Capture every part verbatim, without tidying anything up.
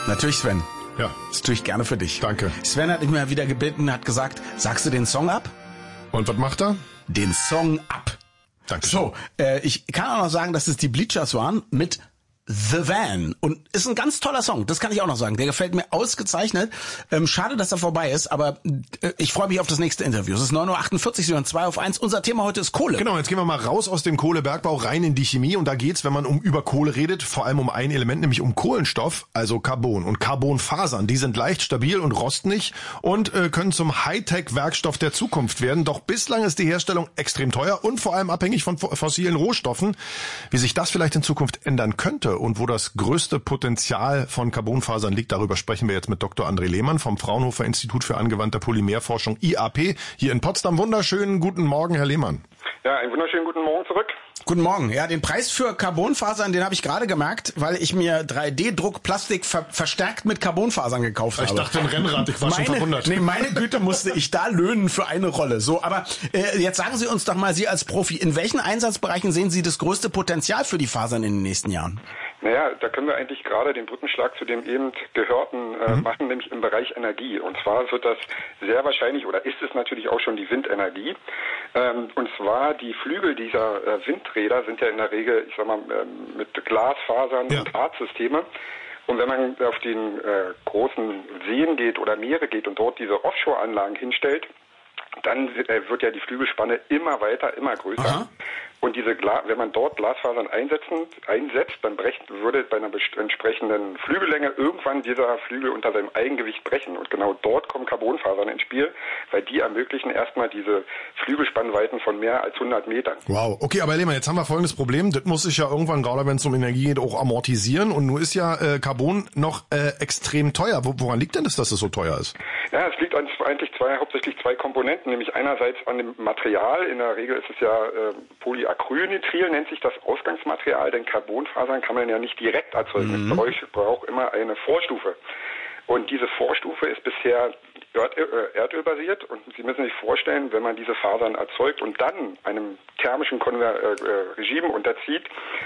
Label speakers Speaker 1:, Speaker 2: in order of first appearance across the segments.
Speaker 1: Natürlich, Sven.
Speaker 2: Ja.
Speaker 1: Das tue ich gerne für dich.
Speaker 2: Danke.
Speaker 1: Sven hat mich mal wieder gebeten, hat gesagt, sagst du den Song ab?
Speaker 2: Und was macht er?
Speaker 1: Den Song ab.
Speaker 2: Danke.
Speaker 1: So, äh, ich kann auch noch sagen, dass es die Bleachers waren mit The Van. Und ist ein ganz toller Song, das kann ich auch noch sagen. Der gefällt mir ausgezeichnet. Ähm, schade, dass er vorbei ist, aber äh, ich freue mich auf das nächste Interview. Es ist neun Uhr achtundvierzig, Sie hören zwei auf eins. Unser Thema heute ist Kohle.
Speaker 2: Genau, jetzt gehen wir mal raus aus dem Kohlebergbau rein in die Chemie. Und da geht's, wenn man um über Kohle redet, vor allem um ein Element, nämlich um Kohlenstoff, also Carbon. Und Carbonfasern, die sind leicht, stabil und rosten nicht und äh, können zum Hightech-Werkstoff der Zukunft werden. Doch bislang ist die Herstellung extrem teuer und vor allem abhängig von fossilen Rohstoffen. Wie sich das vielleicht in Zukunft ändern könnte und wo das größte Potenzial von Carbonfasern liegt, darüber sprechen wir jetzt mit Doktor André Lehmann vom Fraunhofer Institut für angewandte Polymerforschung I A P hier in Potsdam. Wunderschönen guten Morgen, Herr Lehmann.
Speaker 3: Ja, einen wunderschönen guten Morgen zurück.
Speaker 1: Guten Morgen. Ja, den Preis für Carbonfasern, den habe ich gerade gemerkt, weil ich mir drei D-Druck Plastik ver- verstärkt mit Carbonfasern gekauft
Speaker 2: ich
Speaker 1: habe.
Speaker 2: Ich dachte ein Rennrad, ich war
Speaker 1: meine,
Speaker 2: schon verwundert.
Speaker 1: Nee, meine Güte musste ich da löhnen für eine Rolle. So, aber äh, jetzt sagen Sie uns doch mal, Sie als Profi, in welchen Einsatzbereichen sehen Sie das größte Potenzial für die Fasern in den nächsten Jahren?
Speaker 3: Naja, da können wir eigentlich gerade den Brückenschlag zu dem eben Gehörten äh, mhm. machen, nämlich im Bereich Energie. Und zwar wird das sehr wahrscheinlich, oder ist es natürlich auch schon die Windenergie. Ähm, und zwar die Flügel dieser äh, Windräder sind ja in der Regel, ich sag mal, äh, mit Glasfasern ja. und Hartsysteme. Und wenn man auf den äh, großen Seen geht oder Meere geht und dort diese Offshore-Anlagen hinstellt, dann wird ja die Flügelspanne immer weiter, immer größer. Aha. Und diese, Gla- wenn man dort Glasfasern einsetzen, einsetzt, dann brecht, würde bei einer best- entsprechenden Flügellänge irgendwann dieser Flügel unter seinem Eigengewicht brechen. Und genau dort kommen Carbonfasern ins Spiel, weil die ermöglichen erstmal diese Flügelspannweiten von mehr als hundert Metern.
Speaker 2: Wow, okay, aber Lehmann, jetzt haben wir folgendes Problem. Das muss sich ja irgendwann, gerade wenn es um Energie geht, auch amortisieren. Und nun ist ja äh, Carbon noch äh, extrem teuer. Wo, woran liegt denn das, dass es so teuer ist?
Speaker 3: Ja, es liegt an eigentlich zwei, hauptsächlich zwei Komponenten, nämlich einerseits an dem Material. In der Regel ist es ja äh, Polyacrylnitril, nennt sich das Ausgangsmaterial, denn Carbonfasern kann man ja nicht direkt erzeugen. Mhm. Es braucht immer eine Vorstufe. Und diese Vorstufe ist bisher Erdöl, äh, Erdölbasiert und Sie müssen sich vorstellen, wenn man diese Fasern erzeugt und dann einem thermischen Konver- äh, Regime unterzieht,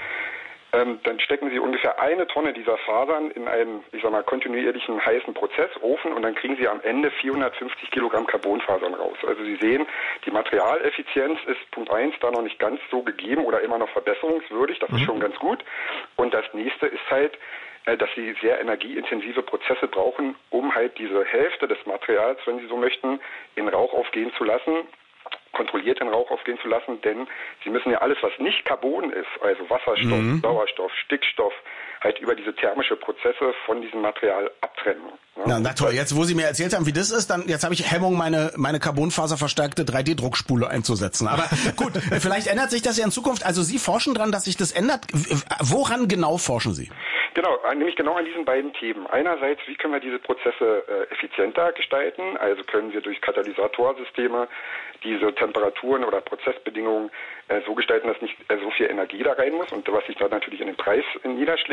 Speaker 3: Ähm, dann stecken Sie ungefähr eine Tonne dieser Fasern in einen, ich sag mal, kontinuierlichen heißen Prozessofen und dann kriegen Sie am Ende vierhundertfünfzig Kilogramm Carbonfasern raus. Also Sie sehen, die Materialeffizienz ist Punkt eins da noch nicht ganz so gegeben oder immer noch verbesserungswürdig. Das mhm. ist schon ganz gut. Und das nächste ist halt, äh, dass Sie sehr energieintensive Prozesse brauchen, um halt diese Hälfte des Materials, wenn Sie so möchten, in Rauch aufgehen zu lassen. kontrolliert in Rauch aufgehen zu lassen, denn sie müssen ja alles, was nicht Carbon ist, also Wasserstoff, mhm. Sauerstoff, Stickstoff, halt über diese thermische Prozesse von diesem Material abtrennen. Ja.
Speaker 1: Na, na toll, jetzt wo Sie mir erzählt haben, wie das ist, dann jetzt habe ich Hemmung, meine meine carbonfaserverstärkte drei D-Druckspule einzusetzen. Aber gut, vielleicht ändert sich das ja in Zukunft. Also Sie forschen dran, dass sich das ändert. Woran genau forschen Sie?
Speaker 3: Genau, nämlich genau an diesen beiden Themen. Einerseits, wie können wir diese Prozesse äh, effizienter gestalten? Also können wir durch Katalysatorsysteme diese Temperaturen oder Prozessbedingungen äh, so gestalten, dass nicht äh, so viel Energie da rein muss und was sich dann natürlich in den Preis niederschlägt.